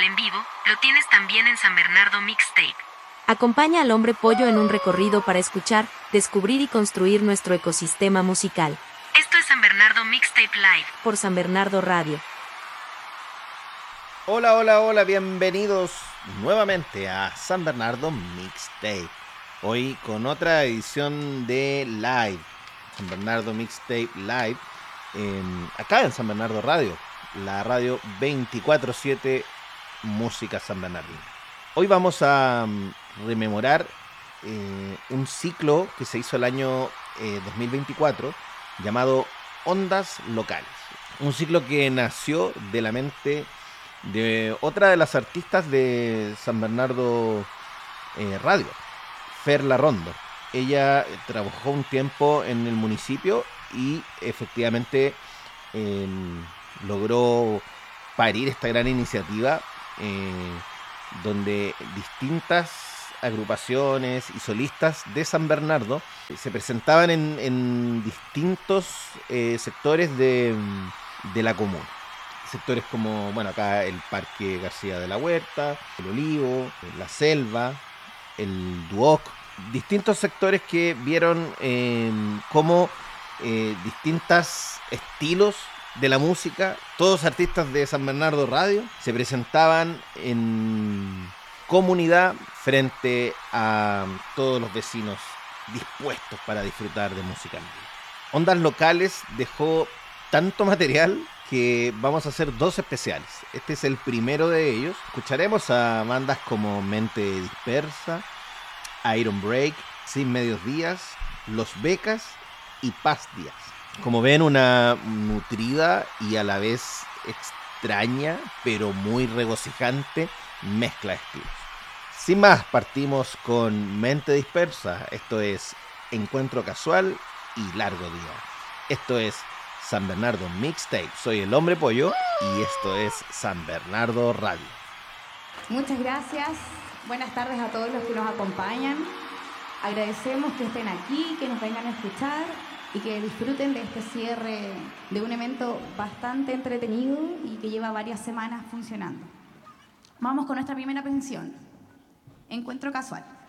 musical en vivo, lo tienes también en San Bernardo Mixtape. Acompaña al Hombre Pollo en un recorrido para escuchar, descubrir y construir nuestro ecosistema musical. Esto es San Bernardo Mixtape Live. Por San Bernardo Radio. Hola, hola, hola, bienvenidos nuevamente a San Bernardo Mixtape. Hoy con otra edición de Live, San Bernardo Mixtape Live, acá en San Bernardo Radio, la radio 24/7 Música San Bernardino. Hoy vamos a rememorar un ciclo que se hizo el año 2024 llamado Ondas Locales. Un ciclo que nació de la mente de otra de las artistas de San Bernardo Radio, Fer Larrondo. Ella trabajó un tiempo en el municipio y efectivamente logró parir esta gran iniciativa donde distintas agrupaciones y solistas de San Bernardo se presentaban en distintos sectores de la comuna. Sectores como, bueno, acá el Parque García de la Huerta, el Olivo, la Selva, el Duoc, distintos sectores que vieron cómo distintos estilos de la música, todos artistas de San Bernardo Radio, se presentaban en comunidad frente a todos los vecinos dispuestos para disfrutar de música en vivo. Ondas Locales dejó tanto material que vamos a hacer dos especiales. Este es el primero de ellos. Escucharemos a bandas como Mente Dispersa, Iron Break, Sin Medios Días, Los Becas y Paz Díaz. Como ven, una nutrida y a la vez extraña, pero muy regocijante mezcla de estilos. Sin más, partimos con Mente Dispersa. Esto es Encuentro Casual y Largo Día. Esto es San Bernardo Mixtape. Soy el Hombre Pollo y esto es San Bernardo Radio. Muchas gracias. Buenas tardes a todos los que nos acompañan. Agradecemos que estén aquí, que nos vengan a escuchar y que disfruten de este cierre de un evento bastante entretenido y que lleva varias semanas funcionando. Vamos con nuestra primera canción, Encuentro Casual.